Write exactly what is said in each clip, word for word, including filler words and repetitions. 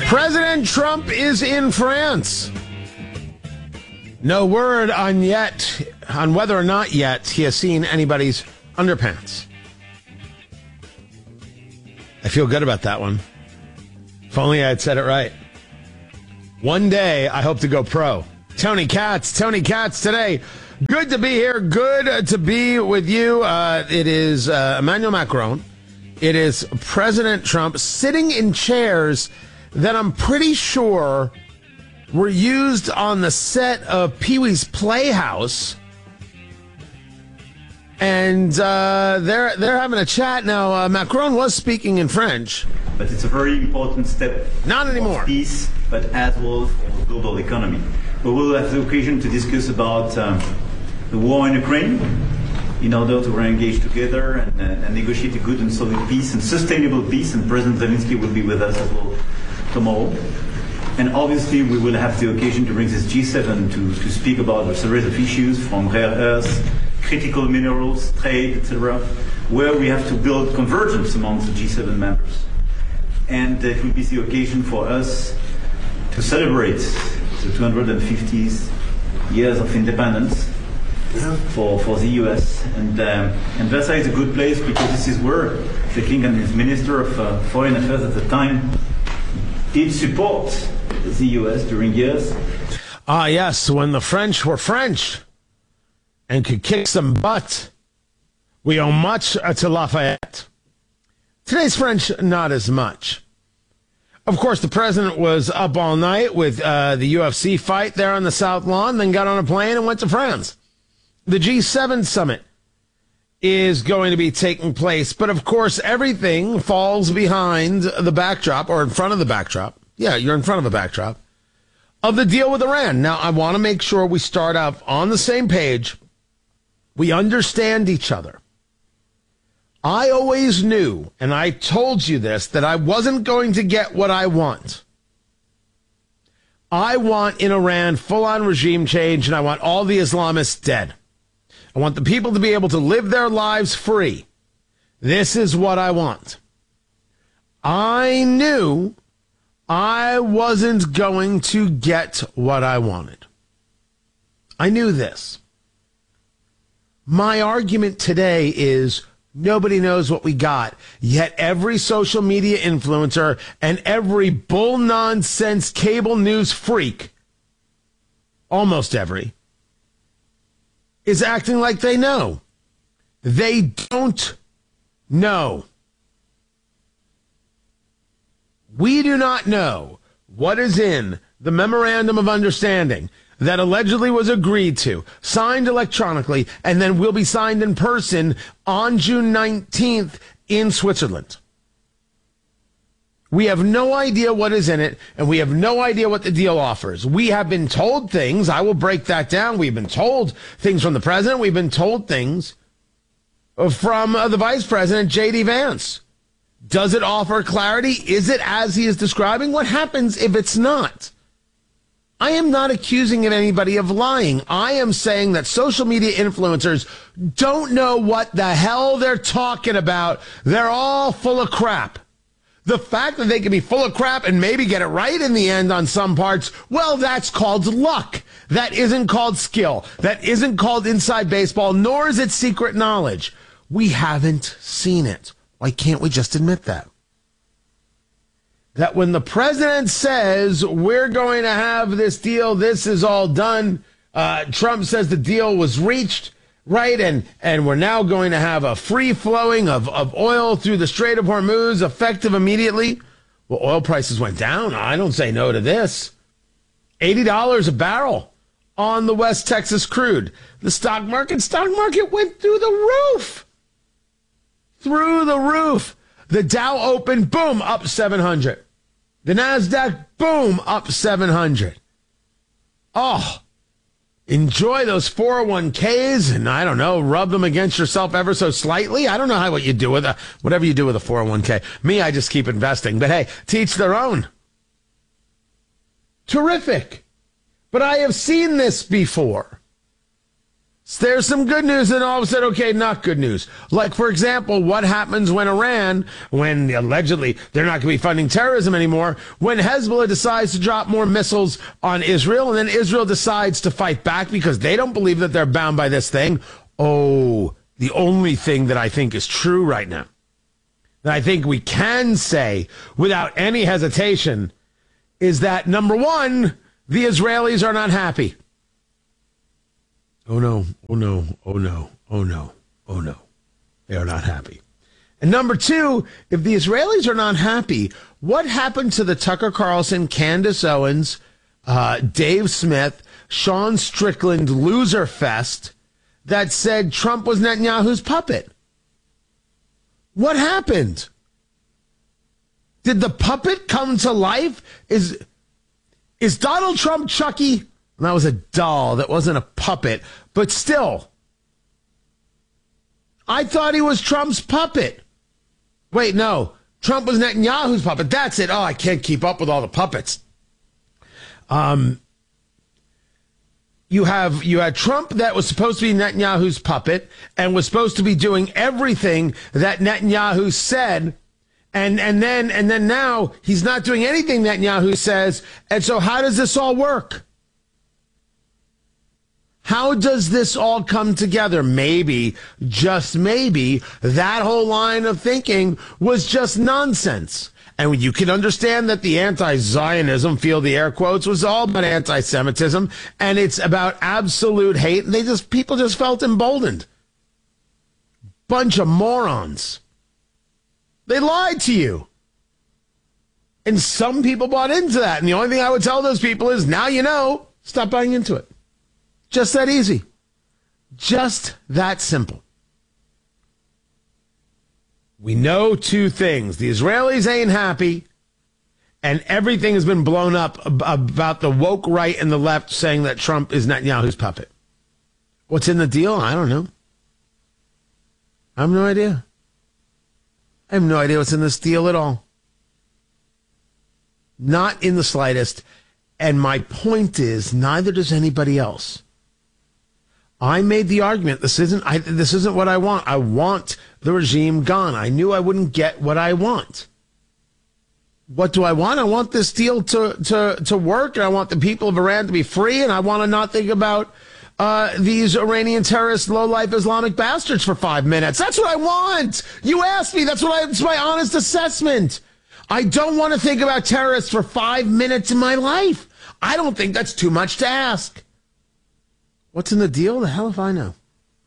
President Trump is in France. No word on yet, on whether or not yet he has seen anybody's underpants. I feel good about that one. If only I had said it right. One day, I hope to go pro. Tony Katz, Tony Katz today. Good to be here. Good to be with you. Uh, it is uh, Emmanuel Macron. It is President Trump sitting in chairs that I'm pretty sure were used on the set of Pee-wee's Playhouse. And uh, they're they're having a chat now. Uh, Macron was speaking in French, but it's a very important step. Not anymore. For peace, but as well for the global economy. We will have the occasion to discuss about um, the war in Ukraine, in order to re-engage together and, uh, and negotiate a good and solid peace and sustainable peace. And President Zelensky will be with us as well tomorrow. And obviously, we will have the occasion to bring this G seven to, to speak about a series of issues from rare earths, critical minerals, trade, et cetera, where we have to build convergence among the G seven members. And it will be the occasion for us to celebrate the two hundred fiftieth years of independence for, for the U S. And, um, and Versailles is a good place because this is where the King and his Minister of uh, Foreign Affairs at the time did support the U S during years. Ah, yes, when the French were French and could kick some butt. We owe much to Lafayette. Today's French, not as much. Of course, the president was up all night with uh, the U F C fight there on the South Lawn, then got on a plane and went to France. The G seven summit is going to be taking place, but of course, everything falls behind the backdrop, or in front of the backdrop. Yeah, you're in front of a backdrop of the deal with Iran. Now, I want to make sure we start out on the same page. We understand each other. I always knew, and I told you this, that I wasn't going to get what I want. I want in Iran full-on regime change, and I want all the Islamists dead. I want the people to be able to live their lives free. This is what I want. I knew I wasn't going to get what I wanted. I knew this. My argument today is nobody knows what we got, yet every social media influencer and every bull nonsense cable news freak, almost every, is acting like they know. They don't know. We do not know what is in the memorandum of understanding that allegedly was agreed to, signed electronically, and then will be signed in person on June nineteenth in Switzerland. We have no idea what is in it, and we have no idea what the deal offers. We have been told things. I will break that down. We've been told things from the president. We've been told things from uh, the vice president, J D Vance. Does it offer clarity? Is it as he is describing? What happens if it's not? I am not accusing anybody of lying. I am saying that social media influencers don't know what the hell they're talking about. They're all full of crap. The fact that they can be full of crap and maybe get it right in the end on some parts, well, that's called luck. That isn't called skill. That isn't called inside baseball, nor is it secret knowledge. We haven't seen it. Why can't we just admit that? That when the president says we're going to have this deal, this is all done, uh, Trump says the deal was reached, right? And and we're now going to have a free flowing of, of oil through the Strait of Hormuz effective immediately. Well, oil prices went down. I don't say no to this. eighty dollars a barrel on the West Texas crude. The stock market, stock market went through the roof. Through the roof. The Dow opened, boom, up seven hundred. The NASDAQ, boom, up seven hundred. Oh, enjoy those four oh one k's and, I don't know, rub them against yourself ever so slightly. I don't know how what you do with a, whatever you do with a four oh one k. Me, I just keep investing. But hey, teach their own. Terrific. But I have seen this before. There's some good news, and all of a sudden, okay, not good news. Like, for example, what happens when Iran, when allegedly they're not going to be funding terrorism anymore, when Hezbollah decides to drop more missiles on Israel, and then Israel decides to fight back because they don't believe that they're bound by this thing. Oh, the only thing that I think is true right now, that I think we can say without any hesitation, is that, number one, the Israelis are not happy. Oh, no, oh, no, oh, no, oh, no, oh, no. They are not happy. And number two, if the Israelis are not happy, what happened to the Tucker Carlson, Candace Owens, uh, Dave Smith, Sean Strickland loser fest that said Trump was Netanyahu's puppet? What happened? Did the puppet come to life? Is, is Donald Trump Chucky? That was a doll. That wasn't a puppet. But still, I thought he was Trump's puppet. Wait, no. Trump was Netanyahu's puppet. That's it. Oh, I can't keep up with all the puppets. Um, you have you had Trump that was supposed to be Netanyahu's puppet and was supposed to be doing everything that Netanyahu said. And and then and then now he's not doing anything Netanyahu says. And so how does this all work? How does this all come together? Maybe, just maybe, that whole line of thinking was just nonsense. And you can understand that the anti-Zionism, feel the air quotes, was all about anti-Semitism, and it's about absolute hate. And they just, people just felt emboldened. Bunch of morons. They lied to you. And some people bought into that. And the only thing I would tell those people is, now you know, stop buying into it. Just that easy. Just that simple. We know two things. The Israelis ain't happy, and everything has been blown up about the woke right and the left saying that Trump is Netanyahu's puppet. What's in the deal? I don't know. I have no idea. I have no idea what's in this deal at all. Not in the slightest. And my point is, neither does anybody else. I made the argument, this isn't I, this isn't what I want. I want the regime gone. I knew I wouldn't get what I want. What do I want? I want this deal to, to, to work, and I want the people of Iran to be free, and I want to not think about uh, these Iranian terrorist, low-life Islamic bastards for five minutes. That's what I want. You asked me. That's what I, that's my honest assessment. I don't want to think about terrorists for five minutes in my life. I don't think that's too much to ask. What's in the deal? The hell if I know.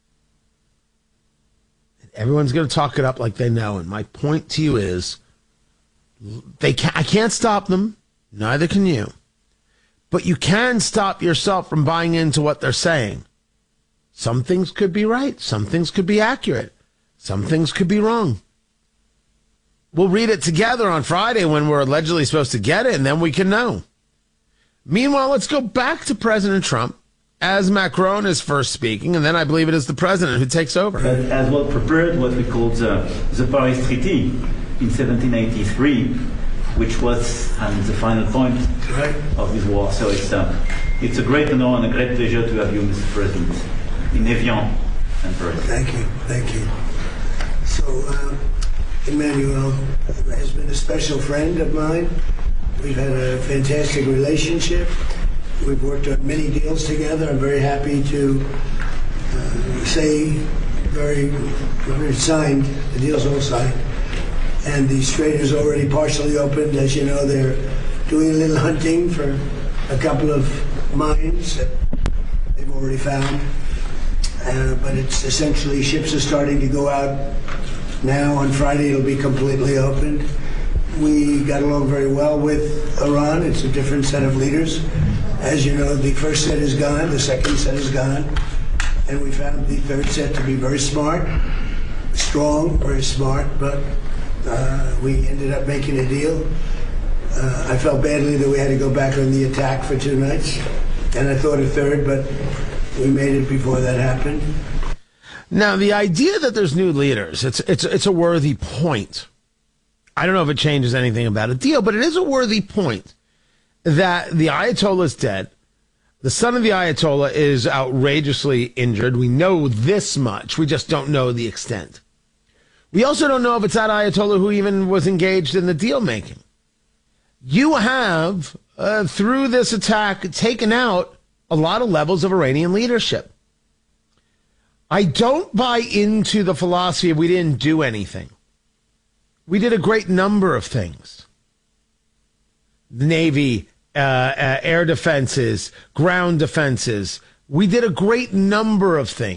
Everyone's going to talk it up like they know. And my point to you is, they can, I can't stop them. Neither can you. But you can stop yourself from buying into what they're saying. Some things could be right. Some things could be accurate. Some things could be wrong. We'll read it together on Friday when we're allegedly supposed to get it, and then we can know. Meanwhile, let's go back to President Trump as Macron is first speaking, and then I believe it is the president who takes over. As well prepared what we called the, the Paris Treaty in seventeen eighty-three, which was um, the final point right. of this war. So it's, uh, it's a great honor and a great pleasure to have you, Mister President, in Evian and Paris. Thank you, thank you. So, uh, Emmanuel has been a special friend of mine. We've had a fantastic relationship. We've worked on many deals together. I'm very happy to uh, say, very, very signed, the deal's all signed. And the Strait is already partially opened. As you know, they're doing a little hunting for a couple of mines that they've already found. Uh, but it's essentially, ships are starting to go out now. On Friday, it'll be completely opened. We got along very well with Iran. It's a different set of leaders. As you know, the first set is gone, the second set is gone, and we found the third set to be very smart, strong, very smart, but uh, we ended up making a deal. Uh, I felt badly that we had to go back on the attack for two nights, and I thought a third, but we made it before that happened. Now, the idea that there's new leaders, it's it's it's a worthy point. I don't know if it changes anything about a deal, but it is a worthy point that the Ayatollah is dead. The son of the Ayatollah is outrageously injured. We know this much. We just don't know the extent. We also don't know if it's that Ayatollah who even was engaged in the deal making. You have, uh, through this attack, taken out a lot of levels of Iranian leadership. I don't buy into the philosophy of we didn't do anything. We did a great number of things. The Navy, uh, uh, air defenses, ground defenses. We did a great number of things.